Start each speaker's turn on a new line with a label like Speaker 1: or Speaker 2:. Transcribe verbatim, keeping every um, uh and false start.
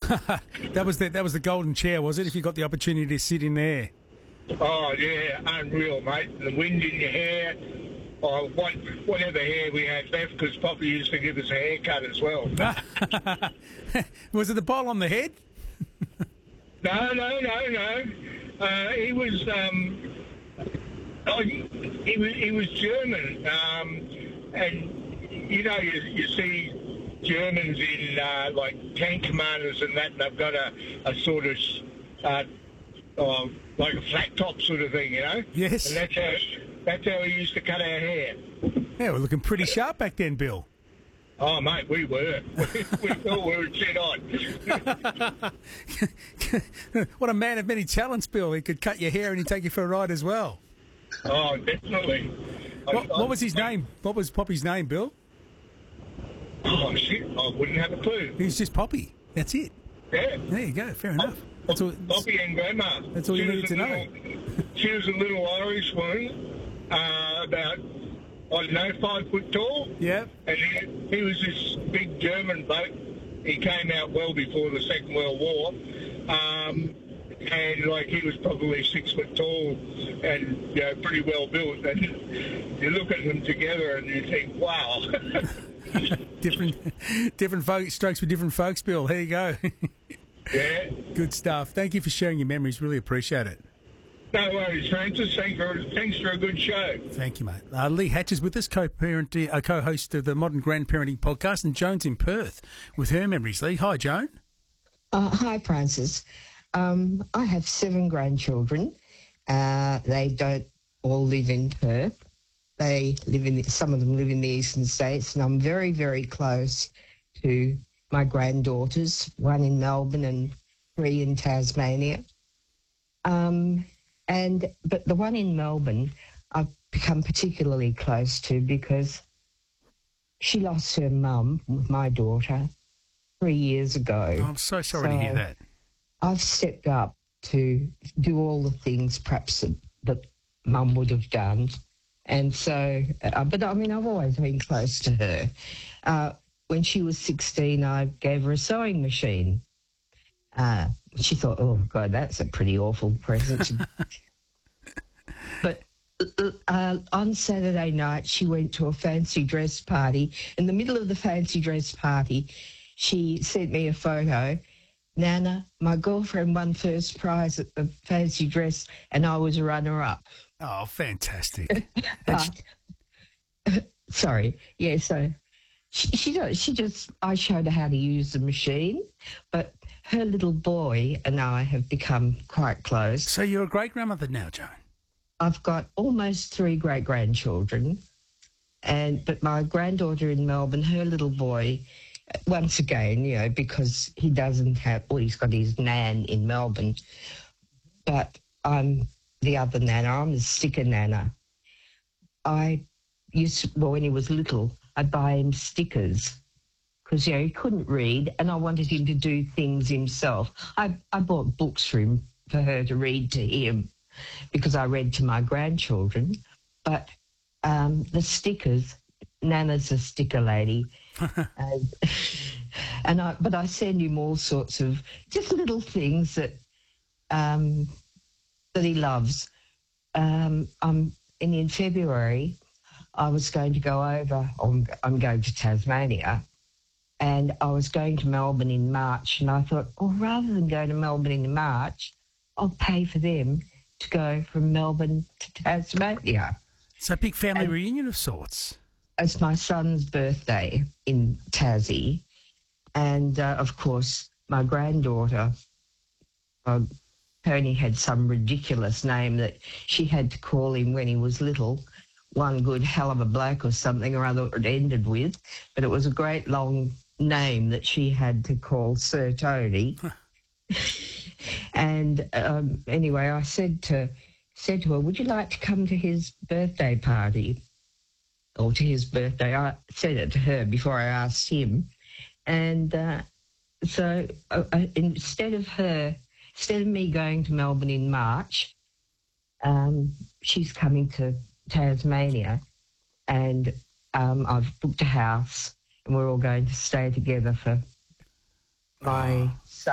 Speaker 1: that was the that was the golden chair, was it? If you got the opportunity to sit in there.
Speaker 2: Oh, yeah, unreal, mate. The wind in your hair, or what, whatever hair we had left, because Poppy used to give us a haircut as well.
Speaker 1: Was it the bowl on the head?
Speaker 2: No, no, no, no. Uh, he was, um, oh, he, he was, he was German, um, and you know, you, you see Germans in uh, like tank commanders and that, and they've got a, a sort of, uh, oh, like a flat top sort of thing, you know.
Speaker 1: Yes.
Speaker 2: And that's how that's how he used to cut our hair.
Speaker 1: Yeah, we're looking pretty sharp back then, Bill.
Speaker 2: Oh, mate, we were. we, we thought we were dead on.
Speaker 1: What a man of many talents, Bill. He could cut your hair and he'd take you for a ride as well.
Speaker 2: Oh, definitely.
Speaker 1: What,
Speaker 2: I,
Speaker 1: what was his
Speaker 2: I,
Speaker 1: name? What was Poppy's name, Bill?
Speaker 2: Oh, shit, I wouldn't have a clue.
Speaker 1: He was just Poppy. That's it.
Speaker 2: Yeah.
Speaker 1: There you go. Fair enough. That's all,
Speaker 2: Poppy and Grandma.
Speaker 1: That's all you
Speaker 2: She
Speaker 1: needed
Speaker 2: was
Speaker 1: to
Speaker 2: a
Speaker 1: know.
Speaker 2: little- She was a little Irish woman, uh, about, I don't know, five foot tall.
Speaker 1: Yeah.
Speaker 2: And he, he was this big German bloke. He came out well before the Second World War. Um, and, like, he was probably six foot tall and, you know, pretty well built. And you look at them together and you think, wow.
Speaker 1: different different folks, strokes for different folks, Bill. There you go.
Speaker 2: Yeah.
Speaker 1: Good stuff. Thank you for sharing your memories. Really appreciate it.
Speaker 2: No worries, Francis. Thanks for, thanks for a good show.
Speaker 1: Thank you, mate. Uh, Lee Hatch is with us, co-parent, uh, co-host of the Modern Grandparenting Podcast, and Joan's in Perth with her memories. Lee, hi, Joan.
Speaker 3: Uh, hi, Francis. Um, I have seven grandchildren. Uh, they don't all live in Perth. They live in the, some of them live in the eastern states, and I'm very, very close to my granddaughters, one in Melbourne and three in Tasmania. Um, and but the one in Melbourne, I've become particularly close to because she lost her mum with my daughter three years ago.
Speaker 1: Oh, I'm so sorry
Speaker 3: so
Speaker 1: to hear that.
Speaker 3: I've stepped up to do all the things perhaps that, that mum would have done. And so, uh, but I mean, I've always been close to her. Uh, when she was sixteen, I gave her a sewing machine. Uh, she thought, oh, God, that's a pretty awful present. But uh, on Saturday night, she went to a fancy dress party. In the middle of the fancy dress party, she sent me a photo. Nana, my girlfriend won first prize at the fancy dress and I was a runner-up.
Speaker 1: Oh, fantastic.
Speaker 3: uh, sorry. Yeah, so she, she, does, she just, I showed her how to use the machine, but her little boy and I have become quite close.
Speaker 1: So you're a great-grandmother now, Joan?
Speaker 3: I've got almost three great-grandchildren, and but my granddaughter in Melbourne, her little boy, once again, you know, because he doesn't have, well, he's got his nan in Melbourne, but I'm the other nana. I'm the sticker nana. I used to, well, when he was little, I'd buy him stickers because, you know, he couldn't read and I wanted him to do things himself. I, I bought books for him, for her to read to him because I read to my grandchildren. But um, the stickers, Nana's a sticker lady. and, and I, but I send him all sorts of just little things that um, that he loves. Um, I'm and in February, I was going to go over. I'm, I'm going to Tasmania, and I was going to Melbourne in March. And I thought, oh, rather than go to Melbourne in March, I'll pay for them to go from Melbourne to Tasmania.
Speaker 1: So a big family
Speaker 3: and,
Speaker 1: reunion of sorts.
Speaker 3: It's my son's birthday in Tassie. And, uh, of course, my granddaughter, uh, Tony had some ridiculous name that she had to call him when he was little, one good hell of a bloke or something or other it ended with. But it was a great long name that she had to call Sir Tony. And um, anyway, I said to, said to her, would you like to come to his birthday party? Or to his birthday. I said it to her before I asked him. And uh, so uh, instead of her, instead of me going to Melbourne in March, um, she's coming to Tasmania. And um, I've booked a house and we're all going to stay together for my